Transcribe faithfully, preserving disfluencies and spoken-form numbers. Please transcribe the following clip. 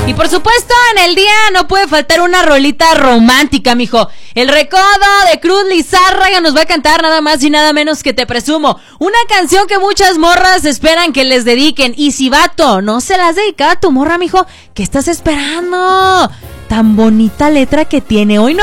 Y por supuesto, en el día no puede faltar una rolita romántica, mijo. El Recodo de Cruz Lizárraga nos va a cantar nada más y nada menos que Te Presumo. Una canción que muchas morras esperan que les dediquen. Y si, vato, no se la has dedicado a tu morra, mijo, ¿qué estás esperando? Tan bonita letra que tiene. Hoy no